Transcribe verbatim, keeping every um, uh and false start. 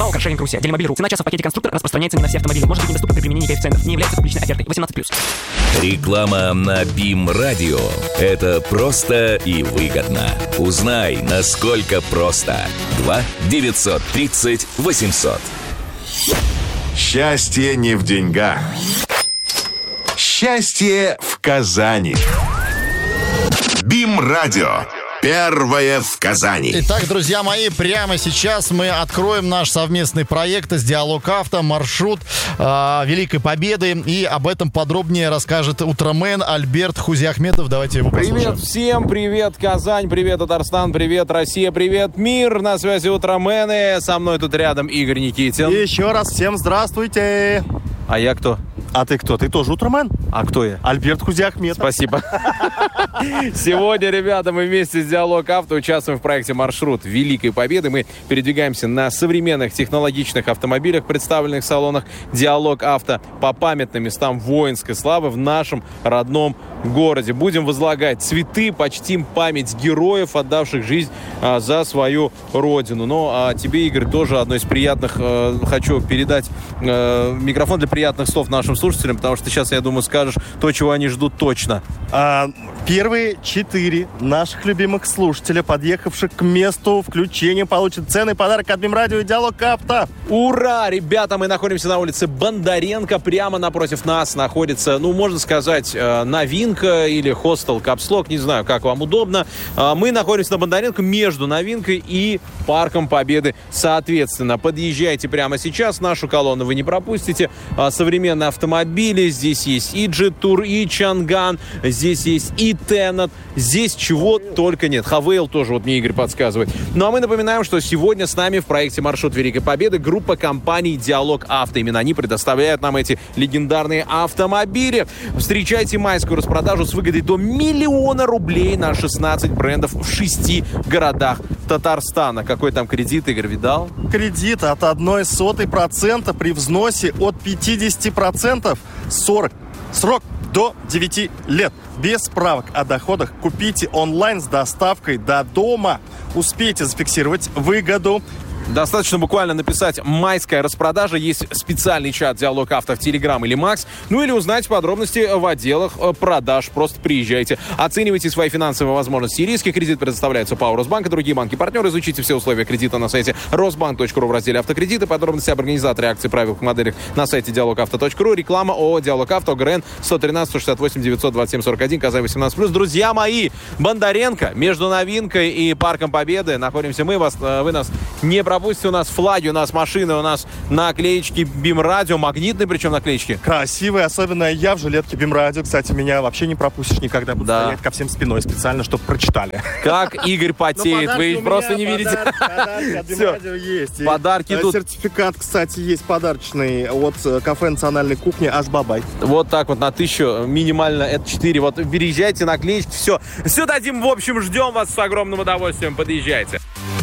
ПАО «Каршеринг Руси». Делимобиль РУ. Цена часа в пакете «Конструктор» распространяется не на все автомобили. Может быть недоступна при применении коэффициентов. Не является публичной офертой. восемнадцать плюс. Реклама на БИМ-радио – это просто и выгодно. Узнай, насколько просто. два девятьсот тридцать восемьсот. Счастье не в деньгах. Счастье в Казани. БИМ-радио. Первое в Казани. Итак, друзья мои, прямо сейчас мы откроем наш совместный проект с Диалог Авто, маршрут э, Великой Победы. И об этом подробнее расскажет утромен Альберт Хузиахметов. Давайте его послушаем. Привет всем, привет Казань, привет Татарстан, привет Россия, привет мир. На связи утромены. Со мной тут рядом Игорь Никитин. И еще раз всем здравствуйте. А я кто? А ты кто? Ты тоже утромен? А кто я? Альберт Хузиахметов. Спасибо. Сегодня, ребята, мы вместе с Диалог Авто участвуем в проекте «Маршрут Великой Победы». Мы передвигаемся на современных технологичных автомобилях, представленных в салонах Диалог Авто, по памятным местам воинской славы в нашем родном городе. Будем возлагать цветы, почтим память героев, отдавших жизнь а, за свою родину. Но а, тебе, Игорь, тоже одно из приятных, а, хочу передать а, микрофон для приятных слов нашим слушателям, потому что сейчас, я думаю, скажешь то, чего они ждут точно. А, первые четыре наших любимых слушателя, подъехавших к месту включения, получат ценный подарок от БИМ-радио и Диалог Авто. Ура! Ребята, мы находимся на улице Бондаренко. Прямо напротив нас находится, ну, можно сказать, новинка или хостел Капслок, не знаю, как вам удобно. Мы находимся на Бондаренко между новинкой и Парком Победы, соответственно. Подъезжайте прямо сейчас, нашу колонну вы не пропустите. Современные автомобили, здесь есть и Джет-Тур, и Чанган, здесь есть и Теннет, здесь чего только нет. Хавейл тоже, вот мне Игорь подсказывает. Ну а мы напоминаем, что сегодня с нами в проекте «Маршрут Великой Победы» группа компаний «Диалог Авто». Именно они предоставляют нам эти легендарные автомобили. Встречайте майскую распродажу с выгодой до миллиона рублей на шестнадцать брендов в шести городах Татарстана. Какой там кредит, Игорь, видал? Кредит от одной сотой процента при взносе от пятидесяти процентов сорок. Срок до девяти лет. Без справок о доходах. Купите онлайн с доставкой до дома. Успейте зафиксировать выгоду. Достаточно буквально написать «Майская распродажа». Есть специальный чат «Диалог Авто» в Телеграм или Макс. Ну или узнать подробности в отделах продаж. Просто приезжайте. Оценивайте свои финансовые возможности и риски. Кредит предоставляется ПАО «Росбанк» и другие банки-партнеры. Изучите все условия кредита на сайте росбанк точка ру в разделе «Автокредиты». Подробности об организаторе акций, правилах и моделях на сайте диалог авто точка ру. Реклама ООО «Диалог Авто», ГРН сто тринадцать сто шестьдесят восемь девятьсот двадцать семь сорок один, Казань восемнадцать плюс. Друзья мои, Бондаренко, между новинкой и Парком Победы находимся мы. Вас, вы нас не пропустите. У нас флаги, у нас машины, у нас наклеечки БИМ-радио, магнитные причем наклеечки. Красивые, особенно я в жилетке БИМ-радио. Кстати, меня вообще не пропустишь никогда. Буду да. стоять ко всем спиной специально, чтобы прочитали. Как Игорь потеет, вы просто не видите. Подарки от БИМ-радио есть. Подарки тут. Сертификат, кстати, есть подарочный от кафе национальной кухни «Аш-Бабай». Вот так вот на тысячу, минимально это четыре. Вот переезжайте, наклеечки, все. Все дадим, в общем, ждем вас с огромным удовольствием. Подъезжайте.